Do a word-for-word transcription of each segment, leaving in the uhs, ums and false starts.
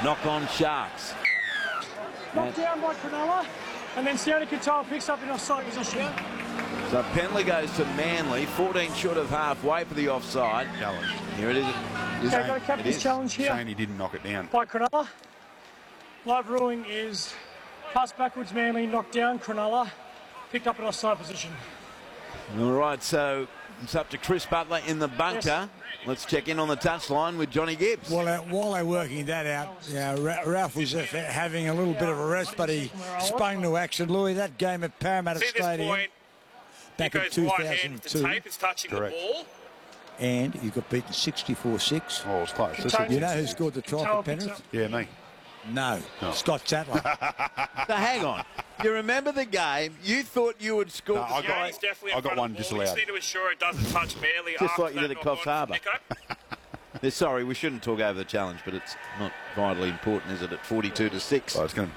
knock on Sharks. Knocked down by Cronulla, and then Sione Katoa picks up in offside position. So penalty goes to Manly, fourteen short of halfway for the offside. Challenge. Here it is. Okay, got a captain's challenge here. Shane, he didn't knock it down. By Cronulla. Live ruling is pass backwards Manly, knocked down Cronulla, picked up in offside position. All right, so it's up to Chris Butler in the bunker. Yes. Let's check in on the touchline with Johnny Gibbs. Well, uh, while they're working that out, you know, Ra Ralph was uh, having a little bit of a rest, but he sprung to action. Louis, that game at Parramatta See Stadium this point, back in goes two right thousand hand, two. the tape is touching Correct. the ball. And he got beaten sixty-four six. Oh, it was close. This Katoa- is- You know who scored the try for Katoa Penrith? picks up. yeah, me. No, Oh. Scott Sattler. So hang on. You remember the game? You thought you would score. No, I the got- try. He's definitely I in got front one of the ball. disallowed. We just need to ensure it doesn't touch Manly Just after like you that did at knock Coffs on Harbour. Nico. Yeah, sorry, we shouldn't talk over the challenge, but it's not vitally important, is it, at forty-two to six? Oh, it's going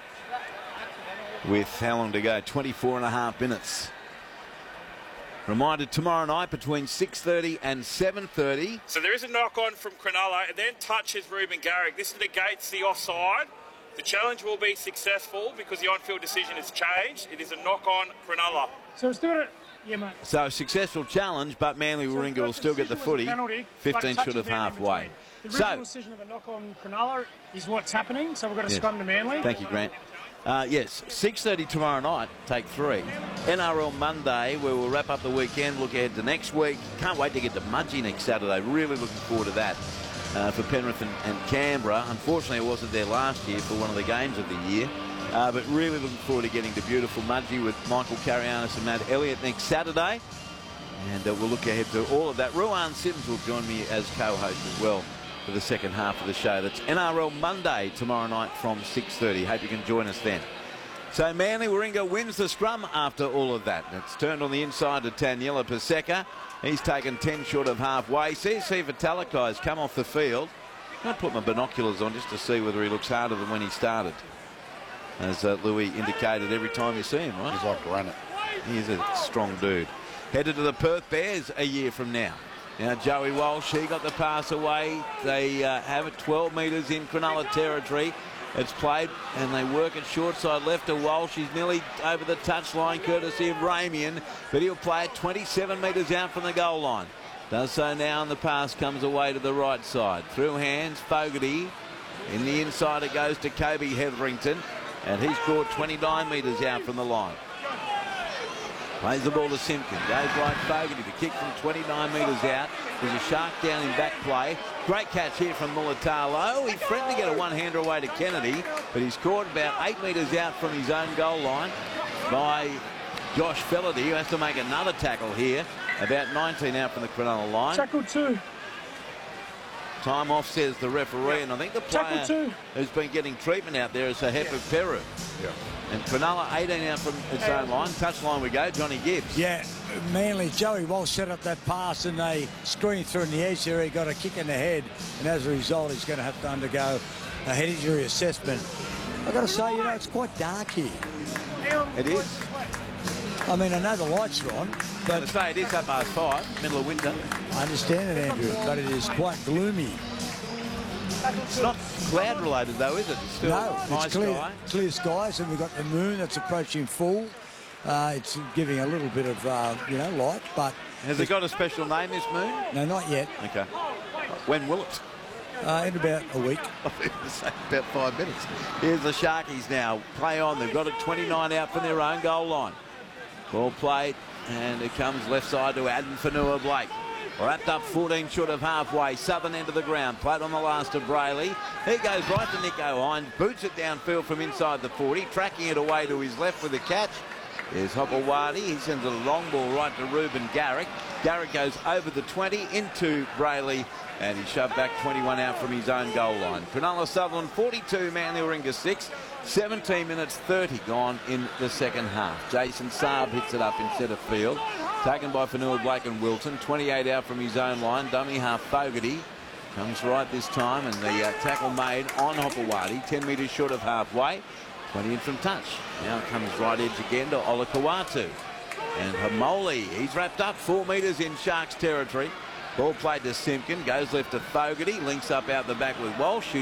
With how long to go? twenty-four and a half minutes. Reminder, tomorrow night between six thirty and seven thirty. So there is a knock on from Cronulla and then touches Ruben Garrick. This negates the offside. The challenge will be successful because the on-field decision has changed. It is a knock on Cronulla. So it's doing it. Yeah, mate. So a successful challenge, but Manly Warringah will still get the footy. fifteen short of halfway. The original So, decision of a knock on Cronulla is what's happening, so we've got to Yes. scrum to Manly. thank you, Grant. Uh, yes, six thirty tomorrow night, take three. N R L Monday, where we'll wrap up the weekend, look ahead to next week. Can't wait to get to Mudgee next Saturday. Really looking forward to that uh, for Penrith and, and Canberra. Unfortunately, I wasn't there last year for one of the games of the year. Uh, but really looking forward to getting to beautiful Mudgee with Michael Carianis and Matt Elliott next Saturday. And uh, we'll look ahead to all of that. Ruan Sims will join me as co-host as well for the second half of the show. That's N R L Monday tomorrow night from six thirty. Hope you can join us then. So Manly Warringah wins the scrum after all of that. It's turned on the inside to Taniela Paseka. He's taken ten short of halfway. C C Vitalikai has come off the field. I'll put my binoculars on just to see whether he looks harder than when he started. As uh, Louis indicated every time you see him, right? He's like granite. He's a strong dude. Headed to the Perth Bears a year from now. Now Joey Walsh, he got the pass away. They uh, have it twelve metres in Cronulla territory. It's played and they work it short side left to Walsh. He's nearly over the touchline courtesy of Ramian, but he'll play it twenty-seven metres out from the goal line. Does so now, and the pass comes away to the right side. Through hands, Fogarty. In the inside it goes to Kobe Hetherington, and he's scored twenty-nine metres out from the line. Plays the ball to Simpkin. Goes right Fogarty. The kick from twenty-nine metres out. There's a shark down in back play. Great catch here from Mulatalo. He threatened to get a one-hander away to Kennedy, but he's caught about eight metres out from his own goal line by Josh Felaty, who has to make another tackle here. About nineteen out from the Cronulla line. Tackle two. Time off, says the referee, and I think the Tackle player two. who's been getting treatment out there is Hepu Peru. Yeah. And Cronulla eighteen out from its own line. Touch line we go, Johnny Gibbs. Yeah, Manly, Joey Walsh set up that pass and they screened through in the edge there. He got a kick in the head, and as a result, he's going to have to undergo a head injury assessment. I've got to say, you know, it's quite dark here. It is. I mean, I know the lights are on, I'm but going to say it is up past five, middle of winter. I understand it, Andrew, but it is quite gloomy. It's not cloud related though, is it? It's still No, nice it's clear, sky. clear skies, and we've got the moon that's approaching full. Uh, it's giving a little bit of, uh, you know, light, but Has it got a special name, this moon? no, not yet. Okay. When will it? Uh, in about a week. About five minutes. Here's the Sharkies now. Play on. They've got it twenty-nine out from their own goal line. Ball played, and it comes left side to Adam Fanua Blake. Wrapped up fourteen short of halfway, southern end of the ground. Played on the last of Brayley. He goes right to Nico Hines, boots it downfield from inside the forty, tracking it away to his left with a catch. There's Hopewadi. He sends a long ball right to Ruben Garrick. Garrick goes over the twenty into Brayley, and he shoved back twenty-one out from his own goal line. Cronulla Sutherland forty-two, Manly Warringah six. seventeen minutes thirty gone in the second half. Jason Saab hits it up in centre field. Taken by Fanua Blake and Wilton. twenty-eight out from his own line. Dummy half Fogarty comes right this time, and the uh, tackle made on Hopewadi. ten metres short of halfway. twenty in from touch. Now comes right edge again to Olakawatu. And Hamoli, he's wrapped up four metres in Sharks territory. Ball played to Simpkin. Goes left to Fogarty. Links up out the back with Walsh.